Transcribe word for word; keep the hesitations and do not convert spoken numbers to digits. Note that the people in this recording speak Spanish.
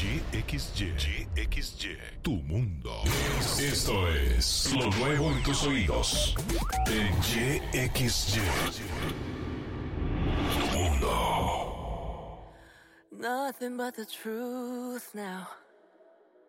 Y X Y. Y X Y. Tu mundo. Esto es lo nuevo en tus oídos. En Y X Y. Tu mundo. Nothing but the truth now.